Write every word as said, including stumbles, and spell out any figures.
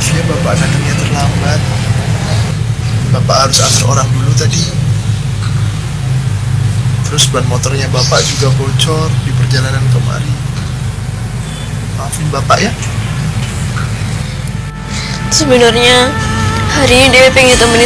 Maaf ya Bapak datangnya terlambat. Bapak harus antar orang dulu tadi. Terus ban motornya Bapak juga bocor di perjalanan kemari. Maafin Bapak ya. Sebenarnya hari ini Dewi pengen temenin